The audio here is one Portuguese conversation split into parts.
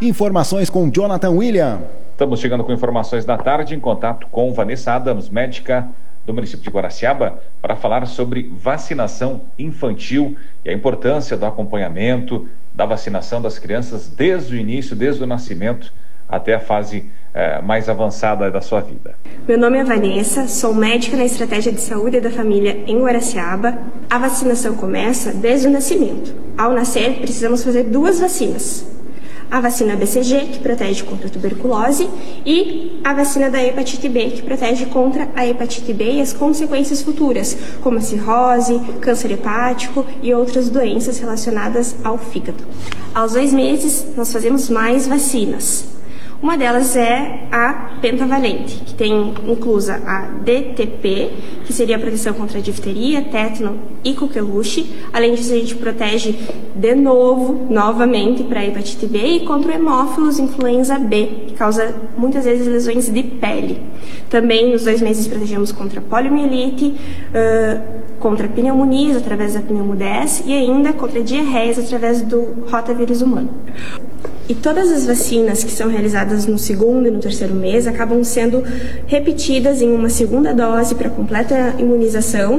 Informações com Jonathan William. Estamos chegando com informações da tarde em contato com Vanessa Adams, médica do município de Guaraciaba, para falar sobre vacinação infantil e a importância do acompanhamento da vacinação das crianças desde o início, desde o nascimento até a fase mais avançada da sua vida. Meu nome é Vanessa, sou médica na Estratégia de Saúde da Família em Guaraciaba. A vacinação começa desde o nascimento. Ao nascer, precisamos fazer 2 vacinas. A vacina BCG, que protege contra a tuberculose, e a vacina da hepatite B, que protege contra a hepatite B e as consequências futuras, como a cirrose, câncer hepático e outras doenças relacionadas ao fígado. Aos 2 meses, nós fazemos mais vacinas. Uma delas é a pentavalente, que tem inclusa a DTP, que seria a proteção contra a difteria, tétano e coqueluche. Além disso, a gente protege novamente para a hepatite B e contra o hemófilos influenza B, que causa muitas vezes lesões de pele. Também nos 2 meses protegemos contra a poliomielite, contra pneumonias através da pneumodez e ainda contra diarreias através do rotavírus humano. E todas as vacinas que são realizadas no 2º e no 3º mês acabam sendo repetidas em uma segunda dose para completa imunização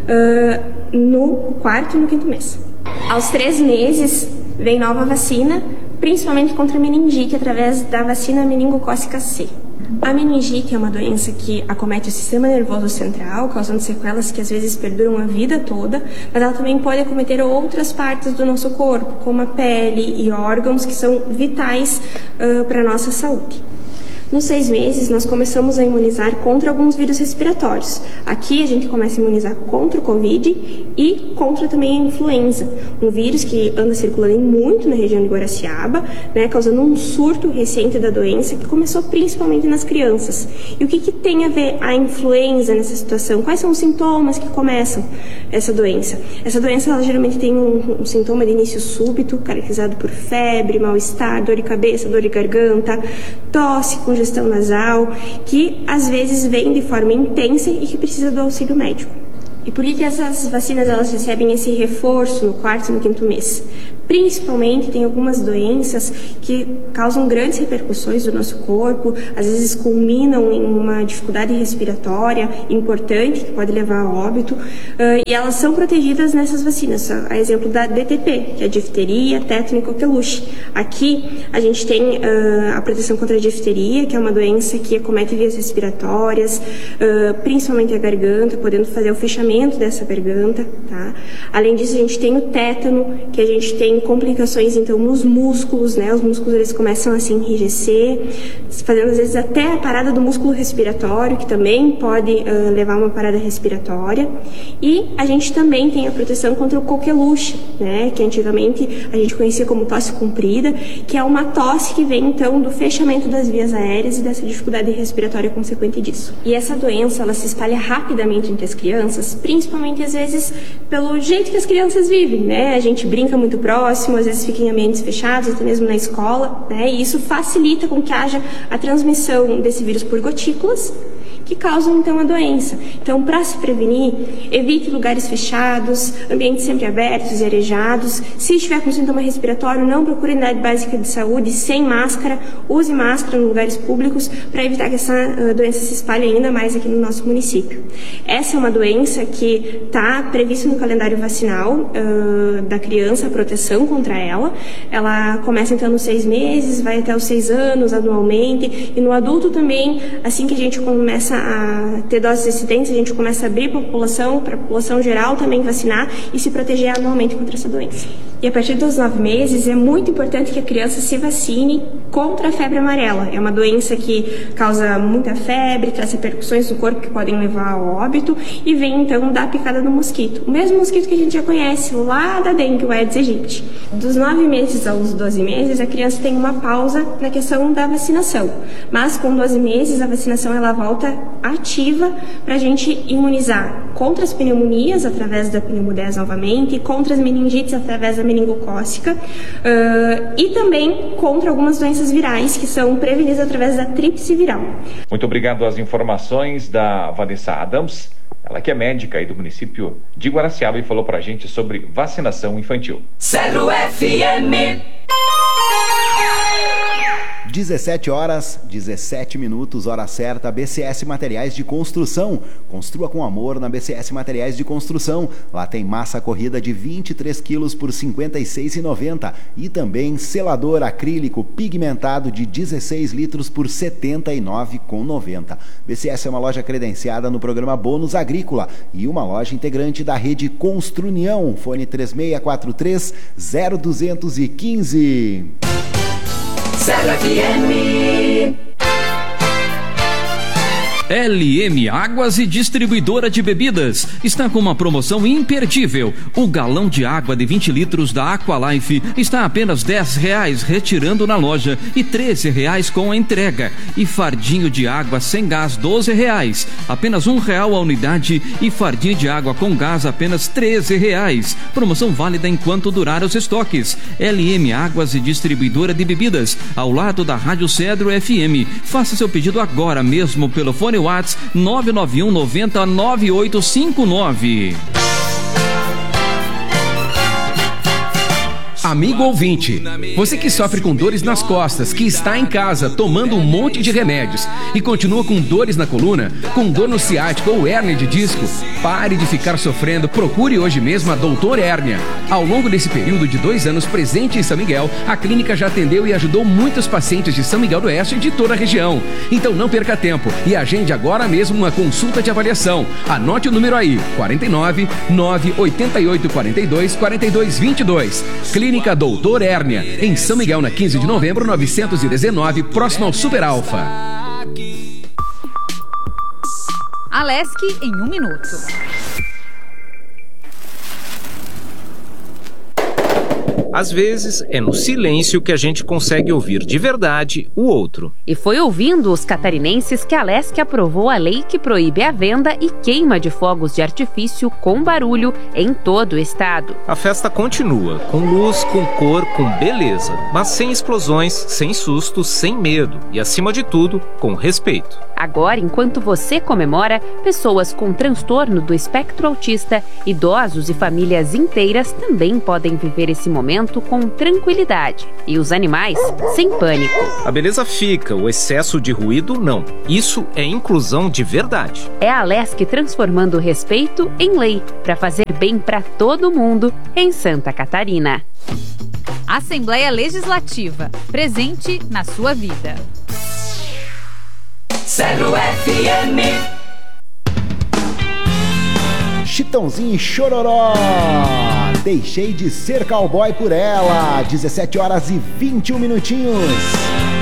no 4º e no 5º mês. Aos 3 meses vem nova vacina, principalmente contra a meningite, através da vacina meningocócica C. A meningite é uma doença que acomete o sistema nervoso central, causando sequelas que às vezes perduram a vida toda, mas ela também pode acometer outras partes do nosso corpo, como a pele e órgãos que são vitais para a nossa saúde. Nos 6 meses, nós começamos a imunizar contra alguns vírus respiratórios. Aqui a gente começa a imunizar contra o Covid e contra também a influenza, um vírus que anda circulando muito na região de Guaraciaba, causando um surto recente da doença que começou principalmente nas crianças. E o que tem a ver a influenza nessa situação? Quais são os sintomas que começam essa doença? Essa doença ela geralmente tem um sintoma de início súbito, caracterizado por febre, mal-estar, dor de cabeça, dor de garganta, tosse, congestão nasal, que às vezes vem de forma intensa e que precisa do auxílio médico. E por que essas vacinas elas recebem esse reforço no 4º e no 5º mês? Principalmente tem algumas doenças que causam grandes repercussões do nosso corpo, às vezes culminam em uma dificuldade respiratória importante que pode levar a óbito, e elas são protegidas nessas vacinas, a exemplo da DTP, que é a difteria, tétano e coqueluche. Aqui a gente tem a proteção contra a difteria, que é uma doença que acomete vias respiratórias, principalmente a garganta, podendo fazer o fechamento dessa garganta, tá? Além disso, a gente tem o tétano, que a gente tem complicações então nos músculos, os músculos eles começam a se enrijecer, fazendo às vezes até a parada do músculo respiratório, que também pode levar a uma parada respiratória. E a gente também tem a proteção contra o coqueluche, que antigamente a gente conhecia como tosse comprida, que é uma tosse que vem então do fechamento das vias aéreas e dessa dificuldade respiratória consequente disso. E essa doença ela se espalha rapidamente entre as crianças, principalmente às vezes pelo jeito que as crianças vivem, A gente brinca muito próximo, às vezes fica em ambientes fechados, até mesmo na escola, E isso facilita com que haja a transmissão desse vírus por gotículas, que causam então a doença. Então, para se prevenir, evite lugares fechados, ambientes sempre abertos e arejados. Se estiver com sintoma respiratório, não procure unidade básica de saúde sem máscara, use máscara em lugares públicos para evitar que essa doença se espalhe ainda mais aqui no nosso município. Essa é uma doença que está prevista no calendário vacinal da criança, a proteção contra ela. Ela começa então nos 6 meses, vai até os 6 anos anualmente, e no adulto também, assim que a gente começa a ter doses excedentes, a gente começa a abrir para a população geral também vacinar e se proteger anualmente contra essa doença. E a partir dos 9 meses é muito importante que a criança se vacine contra a febre amarela. É uma doença que causa muita febre, traz repercussões no corpo que podem levar ao óbito e vem então da picada do mosquito. O mesmo mosquito que a gente já conhece lá da dengue, o Aedes aegypti. Dos 9 meses aos 12 meses, a criança tem uma pausa na questão da vacinação. Mas com 12 meses, a vacinação ela volta ativa para a gente imunizar contra as pneumonias através da pneumodez novamente, contra as meningites através da meningocócica e também contra algumas doenças virais que são prevenidas através da tríplice viral. Muito obrigado às informações da Vanessa Adams, ela que é médica aí do município de Guaraciaba e falou pra gente sobre vacinação infantil. 0 FM 17 horas, 17 minutos, hora certa, BCS Materiais de Construção. Construa com amor na BCS Materiais de Construção. Lá tem massa corrida de 23 quilos por R$ 56,90 e também selador acrílico pigmentado de 16 litros por R$ 79,90. BCS é uma loja credenciada no programa Bônus Agrícola e uma loja integrante da rede Construnião. Fone 3643-0215. 0 FM. LM Águas e Distribuidora de Bebidas está com uma promoção imperdível. O galão de água de 20 litros da Aqualife está a apenas R$10 retirando na loja e R$13 com a entrega. E fardinho de água sem gás R$12, apenas R$1 a unidade, e fardinho de água com gás apenas R$13. Promoção válida enquanto durar os estoques. LM Águas e Distribuidora de Bebidas, ao lado da Rádio Cedro FM. Faça seu pedido agora mesmo pelo fone WhatsApp 991 90 9859. Amigo ouvinte, você que sofre com dores nas costas, que está em casa tomando um monte de remédios e continua com dores na coluna, com dor no ciático ou hérnia de disco, pare de ficar sofrendo, procure hoje mesmo a Doutor Hérnia. Ao longo desse período de 2 anos presente em São Miguel, a clínica já atendeu e ajudou muitos pacientes de São Miguel do Oeste e de toda a região. Então não perca tempo e agende agora mesmo uma consulta de avaliação. Anote o número aí, 49 988 42 42 22. Clínica Doutor Hérnia, em São Miguel, na 15 de novembro, 919, próximo ao Super Alfa. Alesc em 1 minuto. Às vezes, é no silêncio que a gente consegue ouvir de verdade o outro. E foi ouvindo os catarinenses que a Alesc aprovou a lei que proíbe a venda e queima de fogos de artifício com barulho em todo o estado. A festa continua, com luz, com cor, com beleza, mas sem explosões, sem sustos, sem medo e, acima de tudo, com respeito. Agora, enquanto você comemora, pessoas com transtorno do espectro autista, idosos e famílias inteiras também podem viver esse momento com tranquilidade. E os animais, sem pânico. A beleza fica, o excesso de ruído não. Isso é inclusão de verdade. É a Alesc transformando o respeito em lei, para fazer bem para todo mundo em Santa Catarina. Assembleia Legislativa, presente na sua vida. 0 FM. Chitãozinho e Chororó. Deixei de ser cowboy por ela. 17 horas e 21 minutinhos.